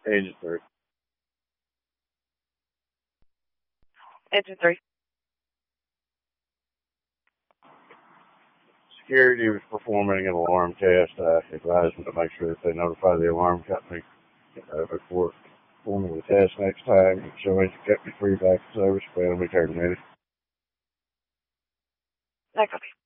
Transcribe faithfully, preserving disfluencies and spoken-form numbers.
Agent three. Agent three. Security was performing an alarm test. I advised them to make sure that they notify the alarm company uh, before performing the test next time. So Agent kept me free back to service, but it'll be terminated. No copy.